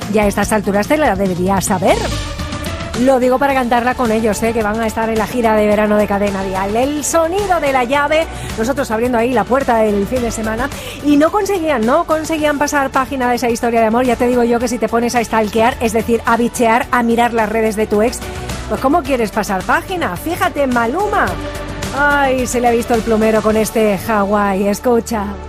Ya a estas alturas te la deberías saber. Lo digo para cantarla con ellos, que van a estar en la gira de verano de Cadena Dial. El sonido de la llave, nosotros abriendo ahí la puerta del fin de semana, y no conseguían pasar página de esa historia de amor. Ya te digo yo que si te pones a stalkear, es decir, a bichear, a mirar las redes de tu ex, pues ¿cómo quieres pasar página? Fíjate, Maluma. Ay, se le ha visto el plumero con este Hawái, escucha.